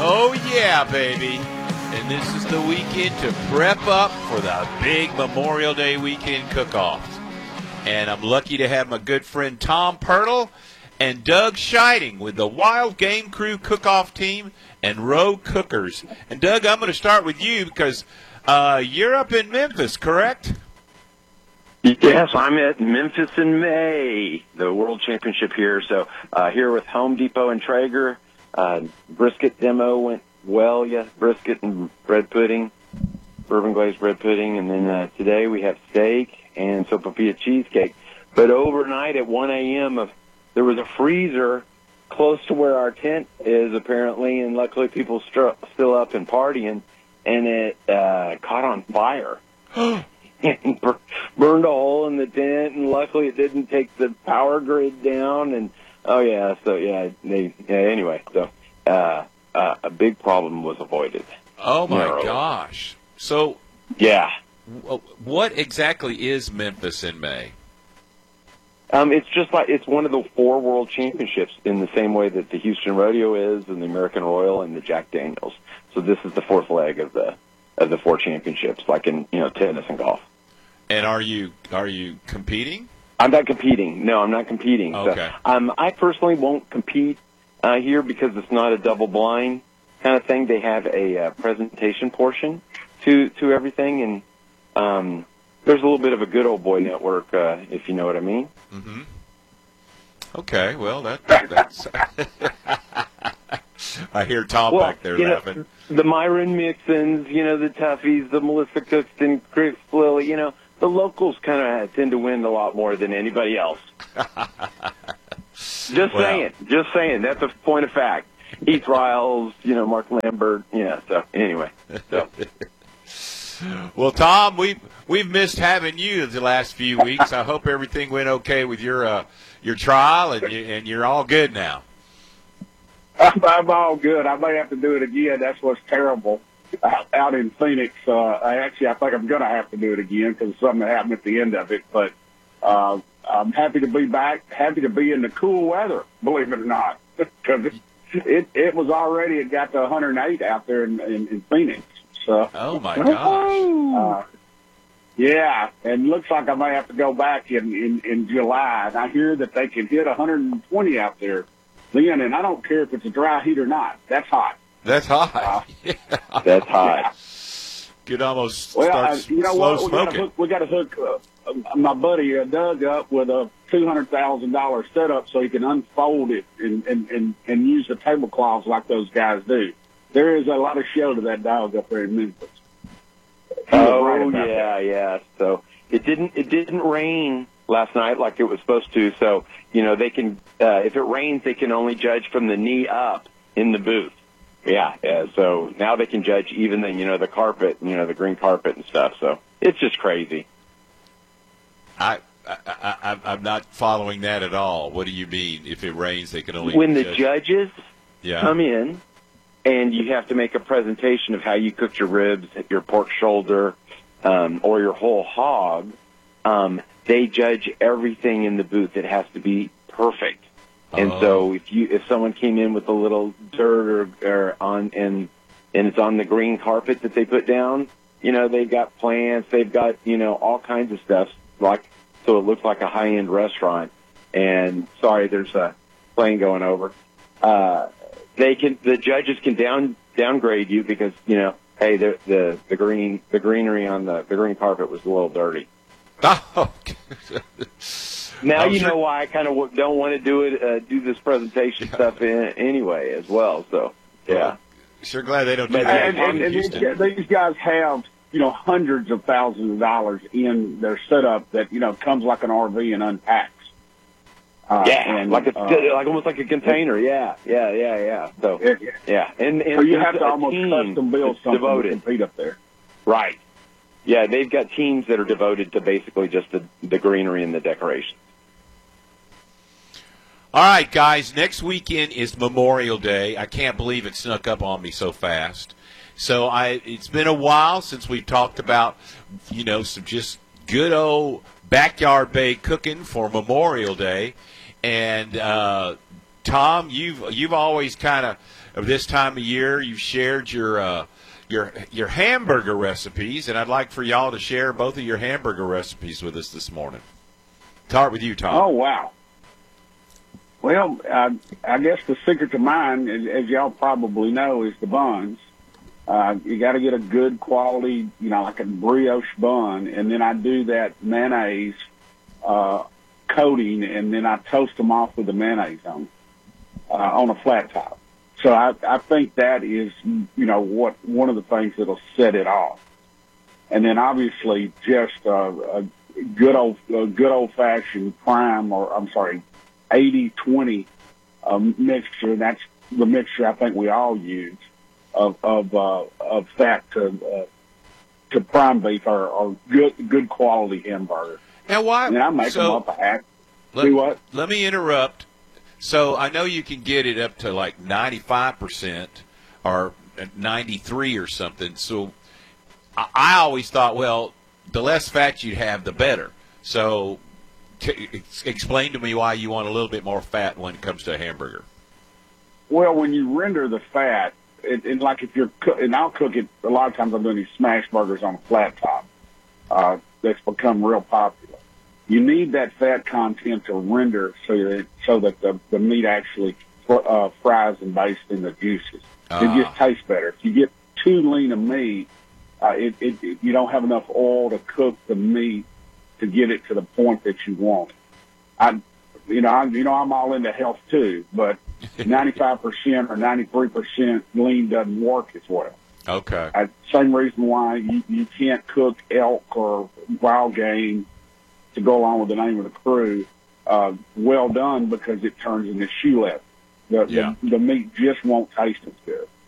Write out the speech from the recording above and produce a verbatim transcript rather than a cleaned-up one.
Oh, yeah, baby. And this is the weekend to prep up for the big Memorial Day weekend cook-offs. And I'm lucky to have my good friend Tom Pirtle and Doug Scheiding with the Wild Game Crew cook-off team and Rogue Cookers. And, Doug, I'm going to start with you because uh, you're up in Memphis, correct? Yes, I'm at Memphis in May, the World Championship here. So uh, here with Home Depot and Traeger, uh, brisket demo went well. Yes, brisket and bread pudding, bourbon glazed bread pudding, and then uh, today we have steak and sopapilla cheesecake. But overnight at one a.m., uh, there was a freezer close to where our tent is apparently, and luckily people st- still up and partying, and it uh, caught on fire. And burned a hole in the tent, and luckily it didn't take the power grid down. And oh yeah, so yeah, they yeah. Anyway, so uh, uh, a big problem was avoided. Oh my Narrow. gosh! So yeah, w- what exactly is Memphis in May? um, it's just like it's one of the four World Championships in the same way that the Houston Rodeo is, and the American Royal, and the Jack Daniels. So this is the fourth leg of the of the four championships, like in you know tennis and golf. And are you are you competing? I'm not competing. No, I'm not competing. Okay. So, um, I personally won't compete uh, here because it's not a double blind kind of thing. They have a uh, presentation portion to to everything, and um, there's a little bit of a good old boy network, uh, if you know what I mean. Mm-hmm. Okay. Well, that that's. I hear Tom well, back there you laughing. Know, the Myron Mixons, you know, the Toughies, the Melissa Cookston, Chris Lilly, you know. The locals kind of tend to win a lot more than anybody else. Just well. saying. Just saying. That's a point of fact. Heath Riles, you know, Mark Lambert. Yeah, so anyway. So. Well, Tom, we've, we've missed having you the last few weeks. I hope everything went okay with your uh, your trial, and, you, and you're all good now. I'm, I'm all good. I may have to do it again. That's what's terrible. Out, out in Phoenix, uh, I actually, I think I'm going to have to do it again because something happened at the end of it. But uh, I'm happy to be back, happy to be in the cool weather, believe it or not, because it, it it was already, it got to one hundred eight out there in, in, in Phoenix. So, oh, my gosh. Uh, yeah, and looks like I may have to go back in, in, in July. And I hear that they can hit one hundred twenty out there then, and I don't care if it's a dry heat or not. That's hot. That's hot. Uh, yeah. That's hot. Could almost well, start uh, you know slow what? We smoking. we got to hook, hook uh, my buddy uh, Doug up with a two hundred thousand dollars setup so he can unfold it and, and, and, and use the tablecloths like those guys do. There is a lot of show to that dog up there in Memphis. He was Oh right about yeah, that. yeah. So it didn't it didn't rain last night like it was supposed to. So you know they can uh, if it rains they can only judge from the knee up in the booth. Yeah, yeah. So now they can judge even the you know the carpet, you know the green carpet and stuff. So it's just crazy. I, I, I, I'm not following that at all. What do you mean? If it rains, they can only When the judge? judges yeah. come in, and you have to make a presentation of how you cooked your ribs, your pork shoulder, um, or your whole hog. Um, they judge everything in the booth. It has to be perfect. And Oh. so if you if someone came in with a little dirt or, or on and and it's on the green carpet that they put down, you know, they've got plants, they've got, you know, all kinds of stuff like so it looks like a high end restaurant. And sorry, there's a plane going over. Uh they can the judges can down downgrade you because, you know, hey, the the, the green the greenery on the, the green carpet was a little dirty. Oh. Now I'm you sure- know why I kind of w- don't want to do it, uh, do this presentation Yeah. stuff in, anyway as well. So, yeah. Well, sure glad they don't do But- that And, in and, and these, Houston. guys- these guys have, you know, hundreds of thousands of dollars in their setup that, you know, comes like an R V and unpacks. Uh, Yeah, and, like a uh, like almost like a container. Yeah, yeah, yeah, yeah. So, it, yeah, and, and so you there's have to a almost team custom build that's something devoted. to compete up there. Right. Yeah, they've got teams that are devoted to basically just the the greenery and the decorations. All right, guys, next weekend is Memorial Day. I can't believe it snuck up on me so fast. So I, it's been a while since we've talked about, you know, some just good old backyard bay cooking for Memorial Day. And uh, Tom, you've you've always kind of of this time of year. You've shared your uh, your your hamburger recipes, and I'd like for y'all to share both of your hamburger recipes with us this morning. Start with you, Tom. Oh, wow. Well, uh, I guess the secret to mine, as, as y'all probably know, is the buns. Uh, you got to get a good quality, you know, like a brioche bun, and then I do that mayonnaise uh, coating, and then I toast them off with the mayonnaise on uh, on a flat top. So I, I think that is, you know, what one of the things that'll set it off. And then obviously just uh, a good old a good old fashioned prime, or I'm sorry, eighty twenty uh, mixture. That's the mixture I think we all use of of uh, of fat to uh, to prime beef, or, or good good quality hamburger. Now, why? And then I make so, them up a hack. Let, Do what? Let me interrupt. So I know you can get it up to like ninety-five percent or ninety-three or something. So I, I always thought, well, the less fat you have, the better. So t- ex- explain to me why you want a little bit more fat when it comes to a hamburger. Well, when you render the fat, it, and like if you're, co- and I'll cook it, a lot of times I'm doing these smash burgers on a flat top. Uh, that's become real popular. You need that fat content to render so that, so that the, the meat actually uh, fries and bastes in the juices. Ah. It just tastes better. If you get too lean of meat, uh, it, it, it, you don't have enough oil to cook the meat to get it to the point that you want. I, you know, I, you know, I'm all into health too, but ninety-five percent or ninety-three percent lean doesn't work as well. Okay. I, same reason why you, you can't cook elk or wild game to go along with the name of the crew uh, well done, because it turns into shoe leather. The, Yeah. the, the meat just won't taste as good.